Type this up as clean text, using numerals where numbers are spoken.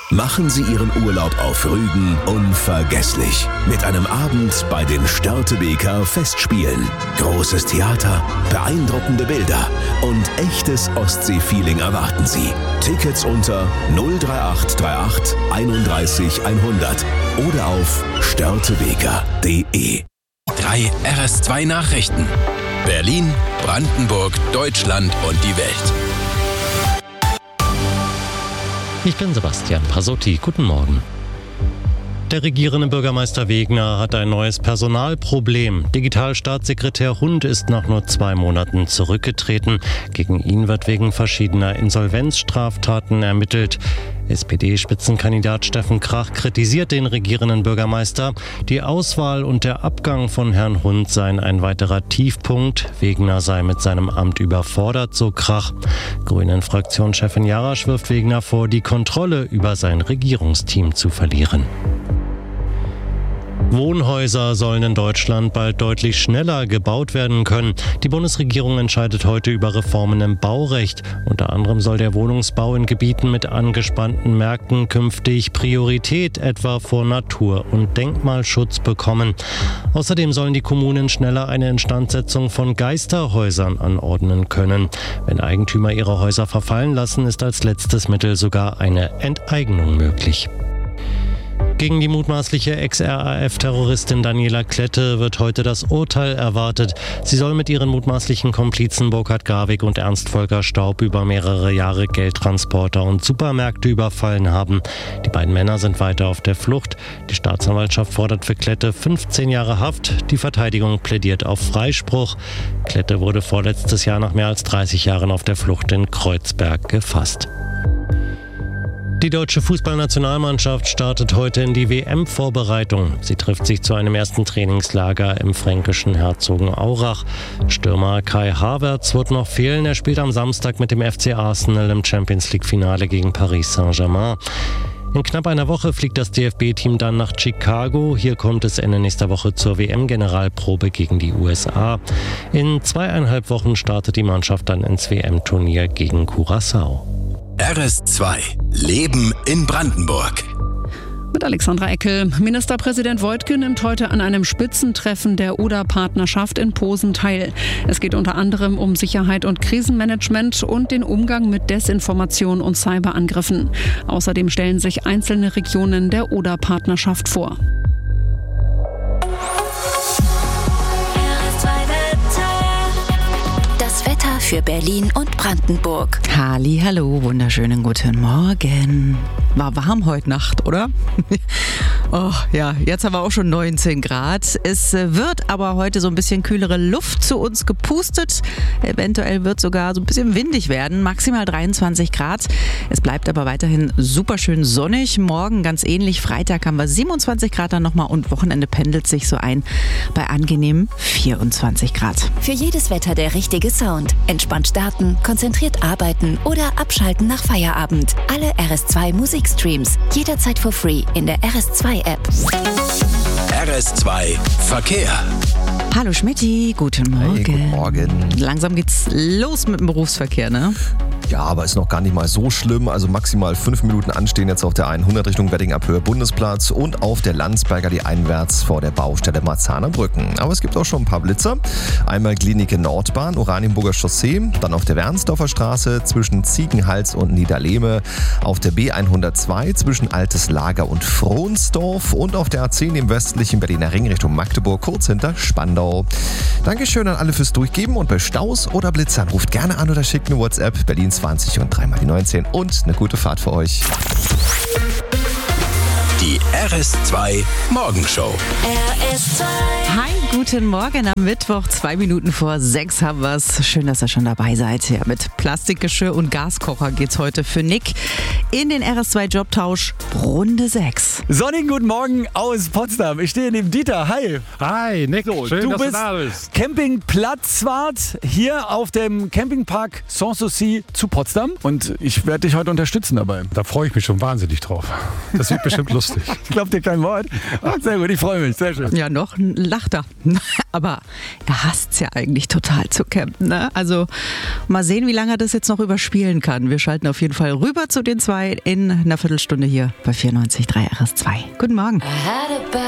Machen Sie Ihren Urlaub auf Rügen unvergesslich. Mit einem Abend bei den Störtebeker Festspielen. Großes Theater, beeindruckende Bilder und echtes Ostsee-Feeling erwarten Sie. Tickets unter 03838 31 100 oder auf störtebeker.de. 3 RS2 Nachrichten. Berlin, Brandenburg, Deutschland und die Welt. Ich bin Sebastian Pasotti. Guten Morgen. Der regierende Bürgermeister Wegner hat ein neues Personalproblem. Digitalstaatssekretär Hund ist nach nur 2 Monaten zurückgetreten. Gegen ihn wird wegen verschiedener Insolvenzstraftaten ermittelt. SPD-Spitzenkandidat Steffen Krach kritisiert den regierenden Bürgermeister. Die Auswahl und der Abgang von Herrn Hund seien ein weiterer Tiefpunkt. Wegner sei mit seinem Amt überfordert, so Krach. Grünen-Fraktionschefin Jarasch wirft Wegner vor, die Kontrolle über sein Regierungsteam zu verlieren. Wohnhäuser sollen in Deutschland bald deutlich schneller gebaut werden können. Die Bundesregierung entscheidet heute über Reformen im Baurecht. Unter anderem soll der Wohnungsbau in Gebieten mit angespannten Märkten künftig Priorität etwa vor Natur- und Denkmalschutz bekommen. Außerdem sollen die Kommunen schneller eine Instandsetzung von Geisterhäusern anordnen können. Wenn Eigentümer ihre Häuser verfallen lassen, ist als letztes Mittel sogar eine Enteignung möglich. Gegen die mutmaßliche Ex-RAF-Terroristin Daniela Klette wird heute das Urteil erwartet. Sie soll mit ihren mutmaßlichen Komplizen Burkhard Garwig und Ernst Volker Staub über mehrere Jahre Geldtransporter und Supermärkte überfallen haben. Die beiden Männer sind weiter auf der Flucht. Die Staatsanwaltschaft fordert für Klette 15 Jahre Haft. Die Verteidigung plädiert auf Freispruch. Klette wurde vorletztes Jahr nach mehr als 30 Jahren auf der Flucht in Kreuzberg gefasst. Die deutsche Fußballnationalmannschaft startet heute in die WM-Vorbereitung. Sie trifft sich zu einem ersten Trainingslager im fränkischen Herzogenaurach. Stürmer Kai Havertz wird noch fehlen. Er spielt am Samstag mit dem FC Arsenal im Champions-League-Finale gegen Paris Saint-Germain. In knapp einer Woche fliegt das DFB-Team dann nach Chicago. Hier kommt es Ende nächster Woche zur WM-Generalprobe gegen die USA. In 2,5 Wochen startet die Mannschaft dann ins WM-Turnier gegen Curaçao. RS2 Leben in Brandenburg. Mit Alexandra Eckel. Ministerpräsident Woidke nimmt heute an einem Spitzentreffen der Oder-Partnerschaft in Posen teil. Es geht unter anderem um Sicherheit und Krisenmanagement und den Umgang mit Desinformation und Cyberangriffen. Außerdem stellen sich einzelne Regionen der Oder-Partnerschaft vor. Für Berlin und Brandenburg. Hallo, wunderschönen guten Morgen. War warm heute Nacht, oder? Oh ja, jetzt haben wir auch schon 19 Grad. Es wird aber heute so ein bisschen kühlere Luft zu uns gepustet. Eventuell wird sogar so ein bisschen windig werden. Maximal 23 Grad. Es bleibt aber weiterhin super schön sonnig. Morgen ganz ähnlich. Freitag haben wir 27 Grad dann nochmal und Wochenende pendelt sich so ein bei angenehmen 24 Grad. Für jedes Wetter der richtige Sound. Entspannt starten, konzentriert arbeiten oder abschalten nach Feierabend. Alle RS2 Musikstreams. Jederzeit for free in der RS2-App. RS2 Verkehr. Hallo Schmidti, guten Morgen. Hey, guten Morgen. Langsam geht's los mit dem Berufsverkehr, ne? Ja, aber ist noch gar nicht mal so schlimm. Also maximal 5 Minuten anstehen jetzt auf der 100 Richtung Wedding ab Höhe Bundesplatz und auf der Landsberger die einwärts vor der Baustelle Marzahner Brücken. Aber es gibt auch schon ein paar Blitzer. Einmal Klinike Nordbahn, Oranienburger Chaussee, dann auf der Wernsdorfer Straße zwischen Ziegenhals und Niederlehme, auf der B102 zwischen Altes Lager und Frohnsdorf und auf der A10 im westlichen Berliner Ring Richtung Magdeburg, kurz hinter Spandau. Dankeschön an alle fürs Durchgeben und bei Staus oder Blitzern ruft gerne an oder schickt eine WhatsApp Berlin 20 und 3 mal die 19 und eine gute Fahrt für euch. Die RS2 Morgenshow. RS2. Hi, guten Morgen am Mittwoch, 2 Minuten vor 6 haben wir's. Schön, dass ihr schon dabei seid. Ja, mit Plastikgeschirr und Gaskocher geht's heute für Nick in den RS2 Jobtausch Runde 6. Sonnigen guten Morgen aus Potsdam. Ich stehe neben Dieter. Hi. Hi, Nick. Schön, du dass bist du da bist. Campingplatzwart hier auf dem Campingpark Sanssouci zu Potsdam und ich werde dich heute unterstützen dabei. Da freue ich mich schon wahnsinnig drauf. Das wird bestimmt lustig. Glaubt ihr kein Wort? Ach, sehr gut, ich freue mich, sehr schön. Ja, noch lacht er. Aber er hasst es ja eigentlich total zu campen. Ne? Also mal sehen, wie lange er das jetzt noch überspielen kann. Wir schalten auf jeden Fall rüber zu den zwei in einer Viertelstunde hier bei 94.3 RS2. Guten Morgen.